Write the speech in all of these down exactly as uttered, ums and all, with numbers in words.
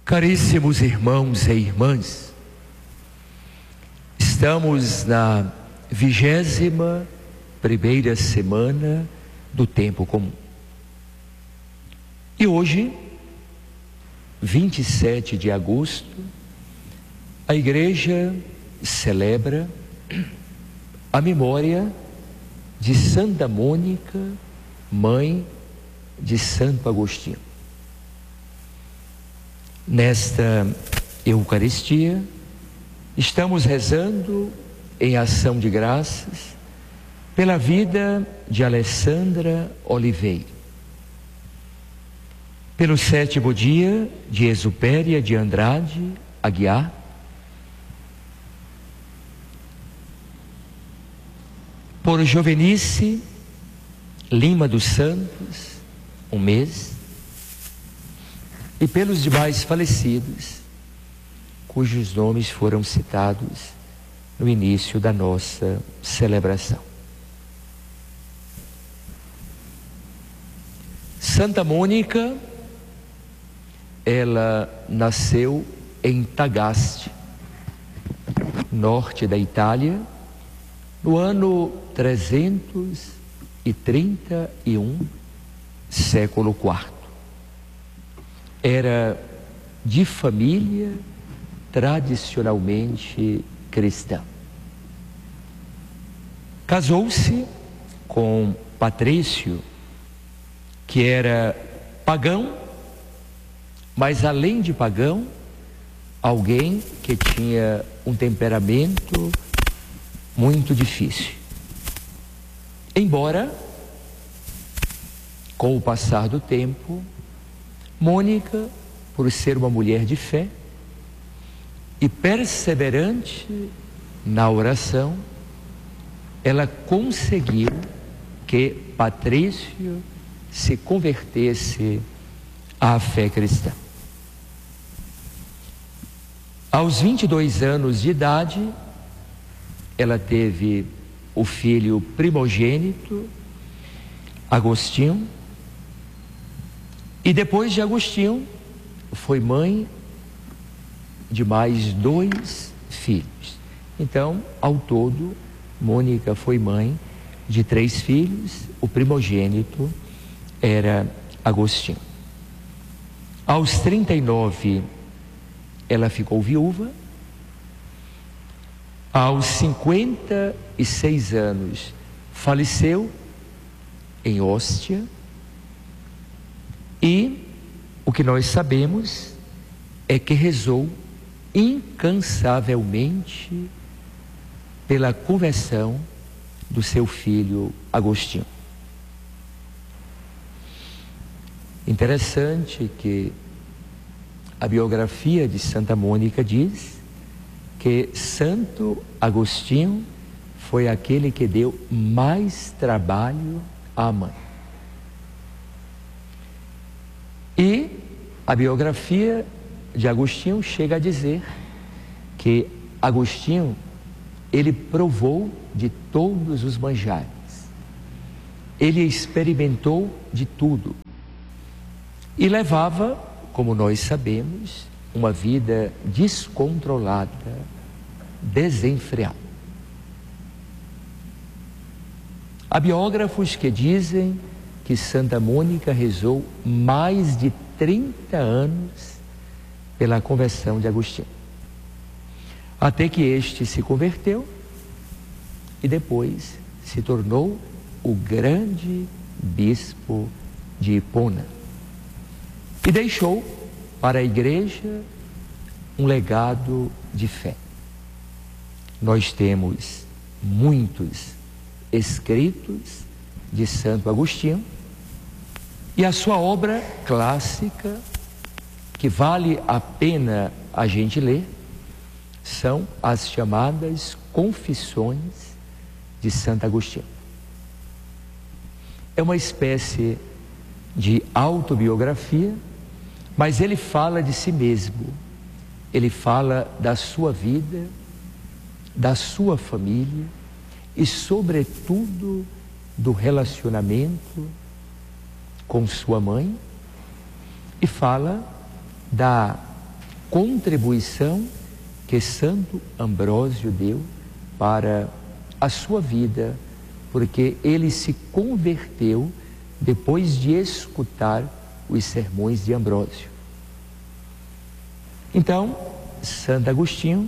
Caríssimos irmãos e irmãs, estamos na vigésima primeira semana do tempo comum. E hoje, vinte e sete de agosto, a Igreja celebra a memória de Santa Mônica, mãe de Santo Agostinho. Nesta Eucaristia, estamos rezando em ação de graças pela vida de Alessandra Oliveira, pelo sétimo dia de Exupéria de Andrade Aguiar, por Jovenice Lima dos Santos, um mês, e pelos demais falecidos, cujos nomes foram citados no início da nossa celebração. Santa Mônica, ela nasceu em Tagaste, norte da Itália, no ano trezentos e trinta e um, século quarto. Era de família tradicionalmente cristã. Casou-se com Patrício, que era pagão, mas além de pagão, alguém que tinha um temperamento muito difícil. Embora, com o passar do tempo, Mônica, por ser uma mulher de fé e perseverante na oração, ela conseguiu que Patrício se convertesse à fé cristã. Aos vinte e dois anos de idade, ela teve o filho primogênito, Agostinho, e depois de Agostinho, foi mãe de mais dois filhos. Então, ao todo, Mônica foi mãe de três filhos, o primogênito era Agostinho. Aos trinta e nove, ela ficou viúva. Aos cinquenta e seis anos, faleceu em Óstia. E o que nós sabemos é que rezou incansavelmente pela conversão do seu filho Agostinho. Interessante que a biografia de Santa Mônica diz que Santo Agostinho foi aquele que deu mais trabalho à mãe. E a biografia de Agostinho chega a dizer que Agostinho, ele provou de todos os manjares, ele experimentou de tudo e levava, como nós sabemos, uma vida descontrolada, desenfreada. Há biógrafos que dizem que Santa Mônica rezou mais de trinta anos pela conversão de Agostinho, até que este se converteu e depois se tornou o grande bispo de Hipona e deixou para a Igreja um legado de fé. Nós temos muitos escritos de Santo Agostinho, e a sua obra clássica, que vale a pena a gente ler, são as chamadas Confissões de Santo Agostinho. É uma espécie de autobiografia, mas ele fala de si mesmo, ele fala da sua vida, da sua família e, sobretudo, do relacionamento com sua mãe, e fala da contribuição que Santo Ambrósio deu para a sua vida, porque ele se converteu depois de escutar os sermões de Ambrósio. Então, Santo Agostinho,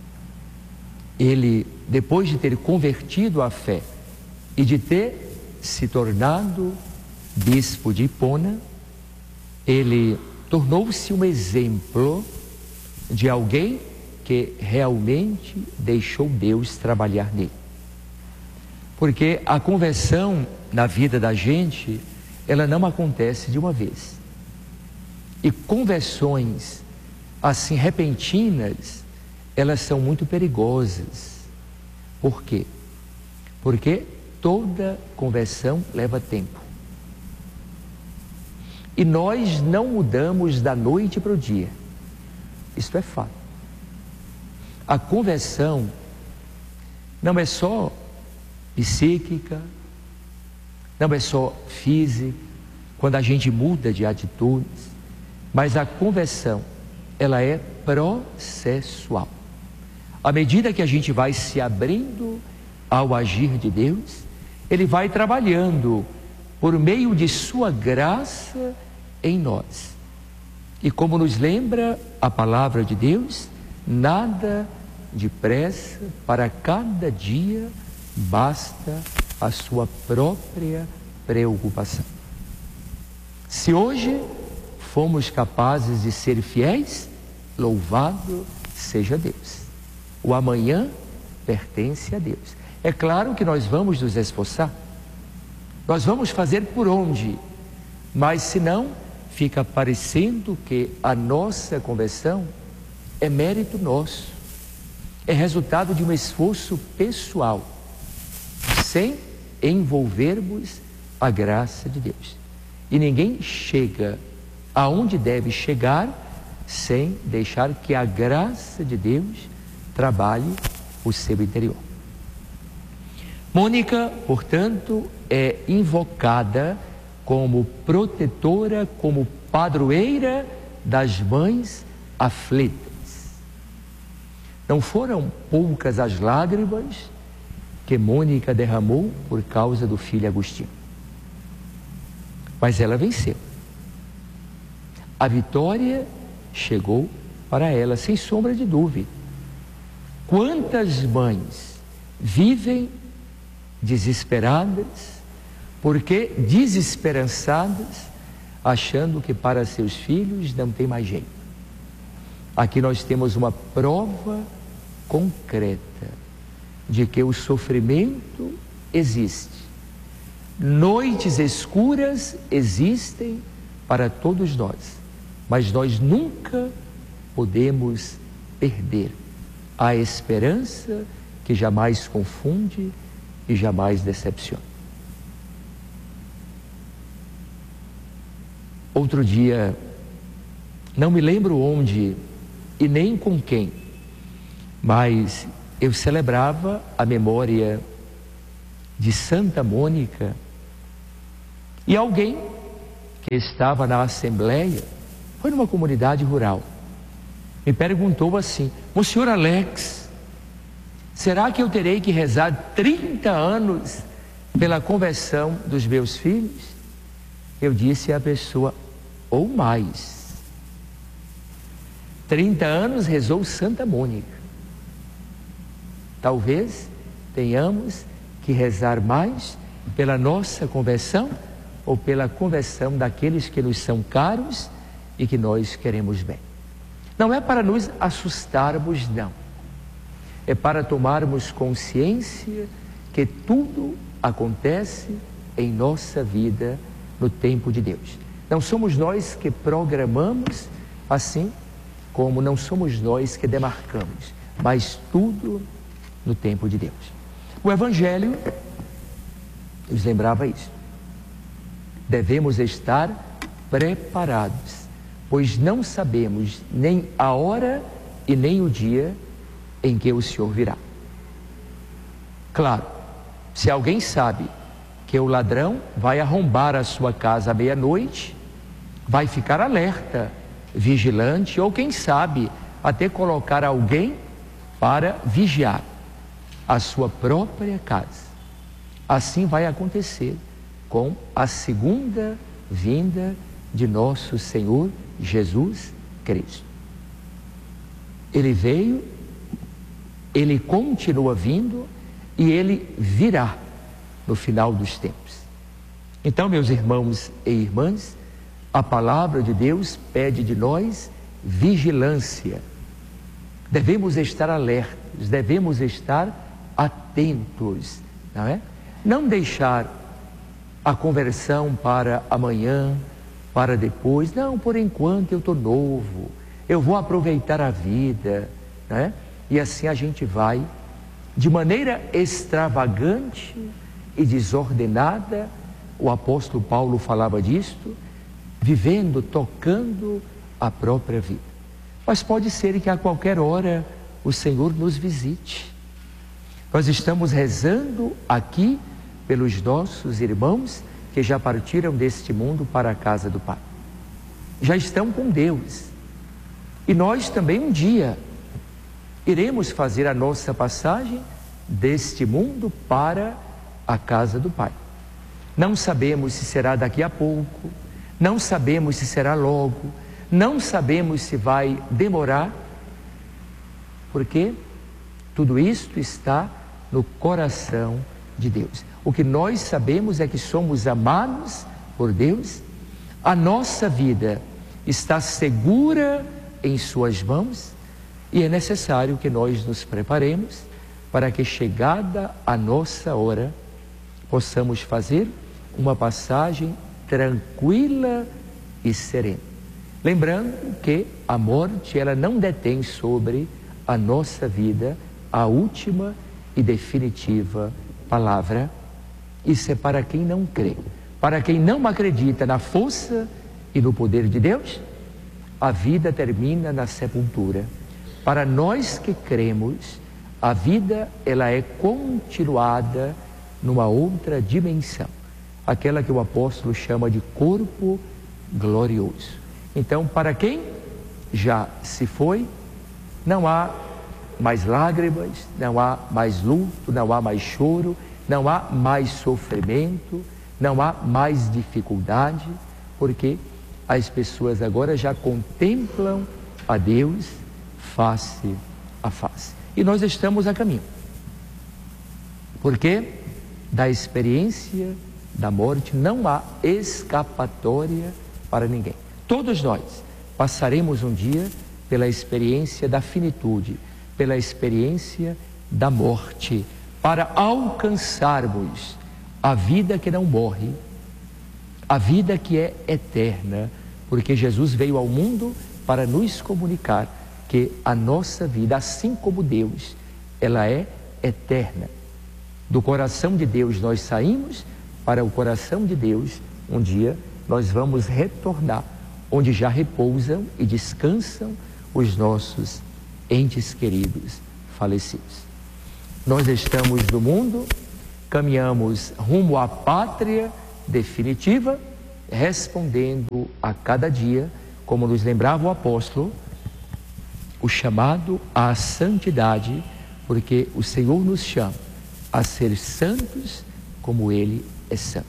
ele, depois de ter convertido à fé e de ter se tornado bispo de Hipona, ele tornou-se um exemplo de alguém que realmente deixou Deus trabalhar nele. Porque a conversão na vida da gente, ela não acontece de uma vez. E conversões assim repentinas, elas são muito perigosas. Por quê? Porque toda conversão leva tempo. E nós não mudamos da noite para o dia. Isto é fato. A conversão não é só psíquica, não é só física, quando a gente muda de atitudes, mas a conversão, ela é processual. À medida que a gente vai se abrindo ao agir de Deus, Ele vai trabalhando por meio de sua graça em nós. E como nos lembra a palavra de Deus, nada depressa, para cada dia basta a sua própria preocupação. Se hoje fomos capazes de ser fiéis, louvado seja Deus. O amanhã pertence a Deus. É claro que nós vamos nos esforçar, nós vamos fazer por onde, mas se não, fica parecendo que a nossa conversão é mérito nosso, é resultado de um esforço pessoal, sem envolvermos a graça de Deus. E ninguém chega aonde deve chegar sem deixar que a graça de Deus trabalhe o seu interior. Mônica, portanto, é invocada como protetora, como padroeira das mães aflitas. Não foram poucas as lágrimas que Mônica derramou por causa do filho Agostinho. Mas ela venceu. A vitória chegou para ela, sem sombra de dúvida. Quantas mães vivem desesperadas, porque desesperançadas, achando que para seus filhos não tem mais jeito. Aqui nós temos uma prova concreta de que o sofrimento existe. Noites escuras existem para todos nós, mas nós nunca podemos perder a esperança que jamais confunde e jamais decepciona. Outro dia, não me lembro onde e nem com quem, mas eu celebrava a memória de Santa Mônica, e alguém que estava na assembleia, foi numa comunidade rural, me perguntou assim: Monsenhor Alex, será que eu terei que rezar trinta anos pela conversão dos meus filhos? Eu disse à pessoa: ou mais. trinta anos rezou Santa Mônica. Talvez tenhamos que rezar mais pela nossa conversão ou pela conversão daqueles que nos são caros e que nós queremos bem. Não é para nos assustarmos, não. É para tomarmos consciência que tudo acontece em nossa vida no tempo de Deus. Não somos nós que programamos, assim como não somos nós que demarcamos, mas tudo no tempo de Deus. O Evangelho nos lembrava isso. Devemos estar preparados, pois não sabemos nem a hora e nem o dia em que o Senhor virá. Claro, se alguém sabe que o ladrão vai arrombar a sua casa à meia-noite, vai ficar alerta, vigilante, ou quem sabe até colocar alguém para vigiar a sua própria casa. Assim vai acontecer com a segunda vinda de nosso Senhor Jesus Cristo. Ele veio, ele continua vindo e ele virá no final dos tempos. Então, meus irmãos e irmãs, a palavra de Deus pede de nós vigilância. Devemos estar alertos, devemos estar atentos, não é? Não deixar a conversão para amanhã, para depois. Não, por enquanto eu estou novo, eu vou aproveitar a vida, né? E assim a gente vai, de maneira extravagante e desordenada, o apóstolo Paulo falava disto, vivendo, tocando a própria vida. Mas pode ser que a qualquer hora o Senhor nos visite. Nós estamos rezando aqui pelos nossos irmãos que já partiram deste mundo para a casa do Pai. Já estão com Deus. E nós também um dia iremos fazer a nossa passagem deste mundo para a casa do Pai. Não sabemos se será daqui a pouco, não sabemos se será logo, não sabemos se vai demorar, porque tudo isto está no coração de Deus. O que nós sabemos é que somos amados por Deus, a nossa vida está segura em suas mãos e é necessário que nós nos preparemos para que, chegada a nossa hora, possamos fazer uma passagem tranquila e serena. Lembrando que a morte, ela não detém sobre a nossa vida a última e definitiva palavra. Isso é para quem não crê. Para quem não acredita na força e no poder de Deus, a vida termina na sepultura. Para nós que cremos, a vida, ela é continuada numa outra dimensão, aquela que o apóstolo chama de corpo glorioso. Então, para quem já se foi, não há mais lágrimas, não há mais luto, não há mais choro, não há mais sofrimento, não há mais dificuldade, porque as pessoas agora já contemplam a Deus face a face. E nós estamos a caminho, porque da experiência da morte não há escapatória para ninguém. Todos nós passaremos um dia pela experiência da finitude, pela experiência da morte, para alcançarmos a vida que não morre, a vida que é eterna, porque Jesus veio ao mundo para nos comunicar que a nossa vida, assim como Deus, ela é eterna. Do coração de Deus nós saímos, para o coração de Deus, um dia nós vamos retornar, onde já repousam e descansam os nossos entes queridos falecidos. Nós estamos no mundo, caminhamos rumo à pátria definitiva, respondendo a cada dia, como nos lembrava o apóstolo, o chamado à santidade, porque o Senhor nos chama a ser santos como Ele é santo.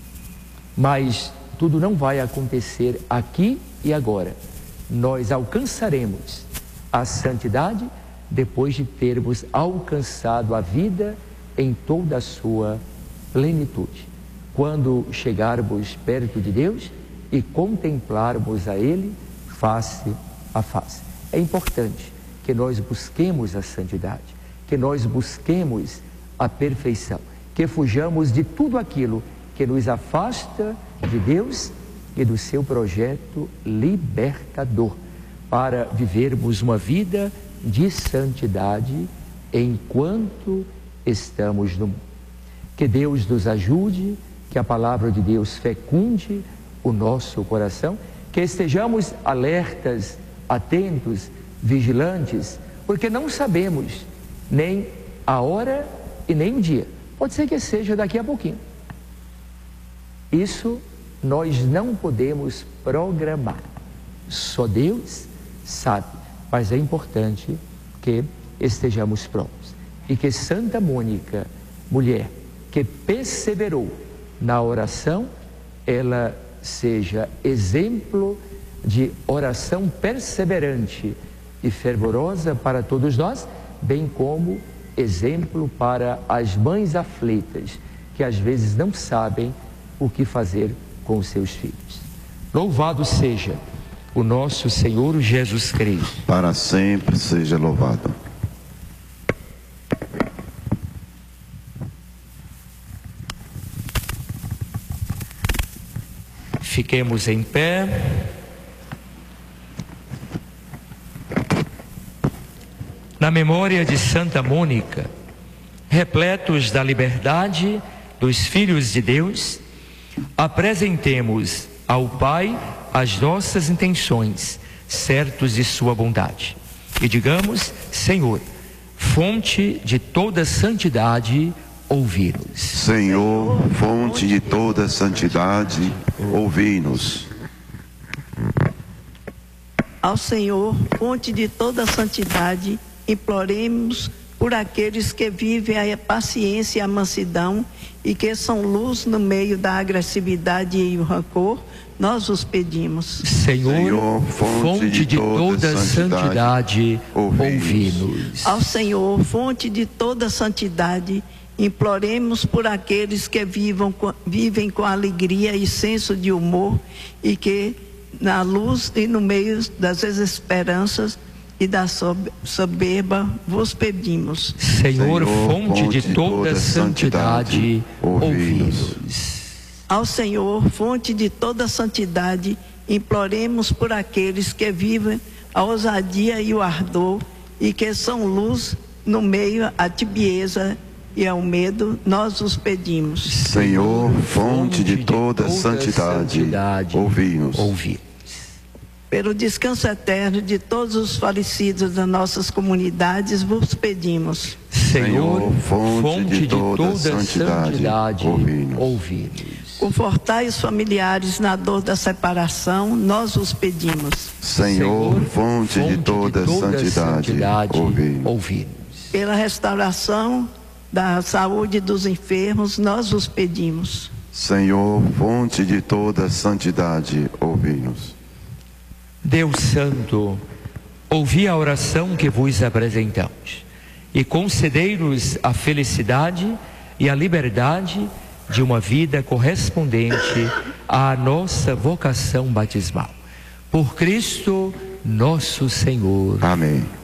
Mas tudo não vai acontecer aqui e agora. Nós alcançaremos a santidade depois de termos alcançado a vida em toda a sua plenitude. Quando chegarmos perto de Deus e contemplarmos a Ele face a face. É importante que nós busquemos a santidade, que nós busquemos a perfeição, que fujamos de tudo aquilo que nos afasta de Deus e do seu projeto libertador, para vivermos uma vida de santidade enquanto estamos no mundo. Que Deus nos ajude, que a palavra de Deus fecunde o nosso coração, que estejamos alertas, atentos, vigilantes, porque não sabemos nem a hora e nem o dia. Pode ser que seja daqui a pouquinho. Isso nós não podemos programar. só Deus sabe, mas é importante que estejamos prontos. E que Santa Mônica, mulher que perseverou na oração, ela seja exemplo de oração perseverante e fervorosa para todos nós, bem como exemplo para as mães aflitas, que às vezes não sabem o que fazer com os seus filhos. Louvado seja o nosso Senhor Jesus Cristo. Para sempre seja louvado. Fiquemos em pé. Na memória de Santa Mônica, repletos da liberdade dos filhos de Deus, apresentemos ao Pai as nossas intenções, certos de sua bondade. E digamos: Senhor, fonte de toda santidade, ouvi-nos. Senhor, fonte de toda santidade, ouvi-nos. Ao Senhor, fonte de toda santidade, imploremos por aqueles que vivem a paciência e a mansidão e que são luz no meio da agressividade e o rancor, nós os pedimos. Senhor, Senhor fonte, fonte de, de toda santidade, ouvi-nos. Ao Senhor, fonte de toda santidade, imploremos por aqueles que vivam, vivem com alegria e senso de humor e que na luz e no meio das desesperanças e da soberba vos pedimos. Senhor, fonte de toda santidade, ouvi-nos. Ao Senhor, fonte de toda santidade, imploremos por aqueles que vivem a ousadia e o ardor e que são luz no meio à tibieza e ao medo, nós os pedimos. Senhor, fonte de toda santidade, ouvi-nos. Pelo descanso eterno de todos os falecidos das nossas comunidades, vos pedimos. Senhor, fonte de toda santidade, ouvi-nos. Confortai os familiares na dor da separação, nós os pedimos. Senhor, fonte de toda santidade, ouvi-nos. Pela restauração da saúde dos enfermos, nós os pedimos. Senhor, fonte de toda santidade, ouvi-nos. Deus Santo, ouvi a oração que vos apresentamos e concedei-nos a felicidade e a liberdade de uma vida correspondente à nossa vocação batismal. Por Cristo nosso Senhor. Amém.